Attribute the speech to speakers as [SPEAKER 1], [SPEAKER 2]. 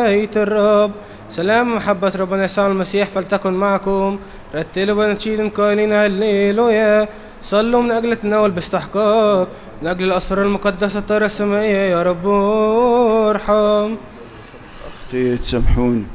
[SPEAKER 1] بيت الرب. سلام محبة ربنا يسوع المسيح فلتكن معكم. رتلوا بنشيد قائلين هللويا. صلوا من أجل التناول باستحقاق، من أجل الأسرار المقدسة الطاهرة السمائية. يا رب ارحم.
[SPEAKER 2] أخطيت سامحوني.